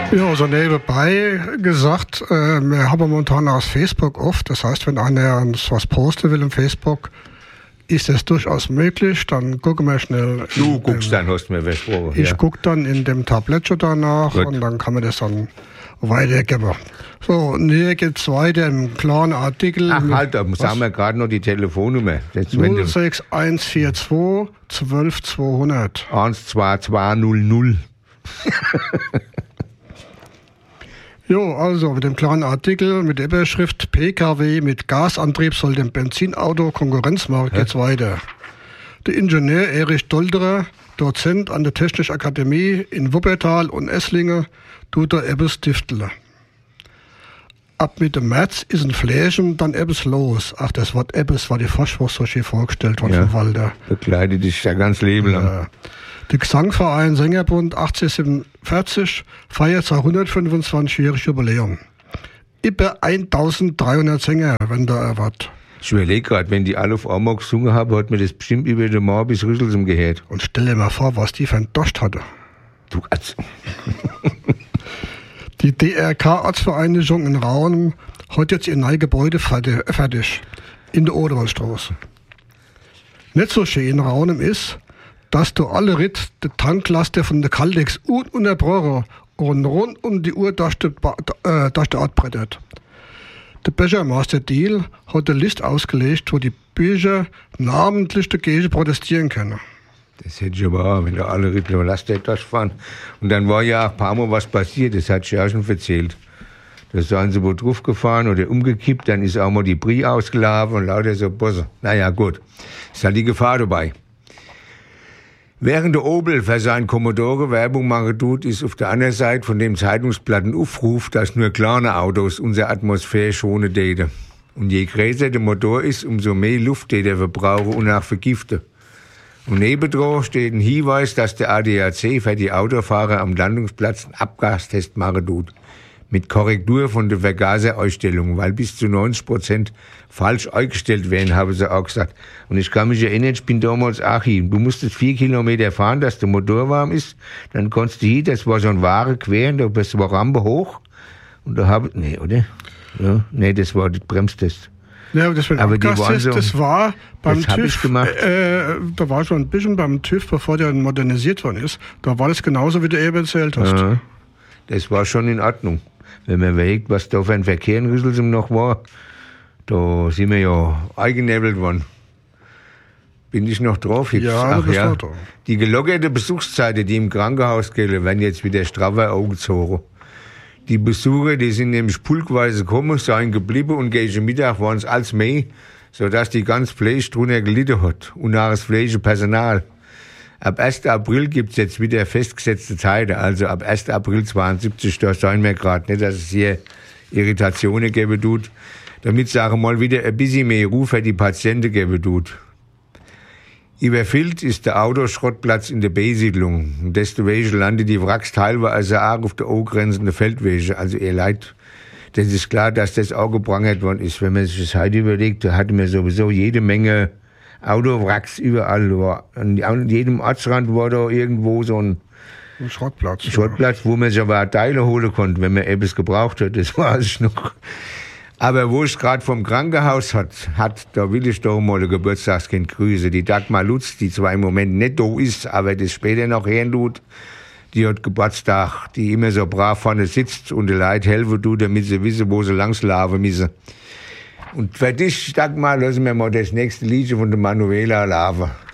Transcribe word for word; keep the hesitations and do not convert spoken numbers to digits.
Ja, also nebenbei gesagt, äh, wir haben momentan aus Facebook oft, das heißt, wenn einer uns was posten will im Facebook, ist es durchaus möglich, dann gucken wir schnell. Du guckst dem, dann, hast du mir versprochen. Ich ja. gucke dann in dem Tablet schon danach Gut. Und dann kann man das dann weitergeben. So, und hier geht es weiter im klaren Artikel. Ach halt, da sagen wir gerade noch die Telefonnummer. null sechs eins vier zwei zwölf zweihundert. eins zwei zwei null null. Jo, also mit dem klaren Artikel mit der Überschrift P K W mit Gasantrieb soll dem Benzinauto Konkurrenz machen, geht's ja. weiter. Der Ingenieur Erich Dolderer, Dozent an der Technischen Akademie in Wuppertal und Esslingen, tut er etwas stifteln. Ab Mitte März ist ein Fläschchen dann etwas los. Ach, das Wort etwas war die Forschung so schön vorgestellt worden ja, von Walter. Begleitet dich ja ganz Leben lang. Ja. Der Gesangverein Sängerbund achtzehnhundertsiebenundvierzig feiert sein hundertfünfundzwanzigjähriges Jubiläum. Über eintausenddreihundert Sänger, wenn da erwartet. Ich überlege gerade, wenn die alle auf einmal gesungen haben, hat mir das bestimmt über den Mar bis Rüsselsheim gehört. Und stell dir mal vor, was die für einen Dost hatte. Du also. Die D R K-Ortsvereinigung in Raunum hat jetzt ihr neues Gebäude fertig. In der Oderwaldstraße. Nicht so schön in Raunum ist, dass du alle Ritt die Tanklaster von der Caldex ununterbrochen und rund um die Uhr durch den äh, Ort brettert. Der Bürgermeister Deal hat eine Liste ausgelegt, wo die Bürger namentlich dagegen protestieren können. Das hätte ich aber auch, wenn da alle Ritt Laster durchfahren. Und dann war ja auch ein paar Mal was passiert, das hat ich ja schon erzählt. Da sind sie wohl drauf gefahren oder umgekippt, dann ist auch mal die Brie ausgelaufen und lauter so Bosse. Naja, gut, ist halt die Gefahr dabei. Während der Opel für seinen Commodore Werbung machen tut, ist auf der anderen Seite von dem Zeitungsblatt ein Aufruf, dass nur kleine Autos unsere Atmosphäre schonen täten. Und je größer der Motor ist, umso mehr Luft täte er verbrauchen und auch vergiften. Und nebendran steht ein Hinweis, dass der A D A C für die Autofahrer am Landungsplatz einen Abgastest machen tut. Mit Korrektur von der Vergaserausstellung, weil bis zu neunzig Prozent falsch eingestellt werden, haben sie auch gesagt. Und ich kann mich erinnern, ich bin damals auch hier. Du musstest vier Kilometer fahren, dass der Motor warm ist. Dann konntest du hier, das war so ein wahre Queren, da bist du Rampe hoch. Und da habe ich, nee, oder? Ja, nee, das war der Bremstest. Ja, das, aber die waren so, das war beim das TÜV, äh, da war schon ein bisschen beim TÜV, bevor der modernisiert worden ist. Da war das genauso, wie du eben erzählt hast. Ja, das war schon in Ordnung. Wenn man überlegt, was da für ein Verkehr in Rüsselsheim noch war, da sind wir ja eingenebelt worden. Bin ich noch drauf jetzt? Ja, Ach, ja. Da. Die gelockerte Besuchszeiten, die im Krankenhaus gelten, werden jetzt wieder straffer angezogen. Die Besucher, die sind nämlich pulkweise gekommen, seien geblieben und gegen Mittag waren es als mehr, sodass die ganze Fläche drunter gelitten hat. Und auch das Flächenpersonal. Ab ersten April gibt's jetzt wieder festgesetzte Zeiten, also ab ersten April zweiundsiebzig, da sagen wir gerade nicht, dass es hier Irritationen geben tut, damit, sagen wir mal, wieder ein bisschen mehr Ruhe für die Patienten geben tut. Überfüllt ist der Autoschrottplatz in der B-Siedlung. Und deswegen landen die Wracks teilweise auch auf der angrenzenden Feldwege. Also ihr Leid, das ist klar, dass das auch geprangert worden ist. Wenn man sich das heute überlegt, da hatten wir sowieso jede Menge Autowracks überall. An jedem Ortsrand war da irgendwo so ein, ein Schrottplatz. Schrottplatz, wo man sich aber Teile holen konnte, wenn man etwas gebraucht hat. Das war es noch. Aber wo ich gerade vom Krankenhaus hat, hat, da will ich doch mal ein Geburtstagskind grüßen. Die Dagmar Lutz, die zwar im Moment nicht da ist, aber das später noch hören tut, die hat Geburtstag, die immer so brav vorne sitzt und den Leuten helfen tut, damit sie wissen, wo sie langslaufen müssen. Und für dich, Dagmar, lassen wir mal das nächste Liedchen von der Manuela laufen.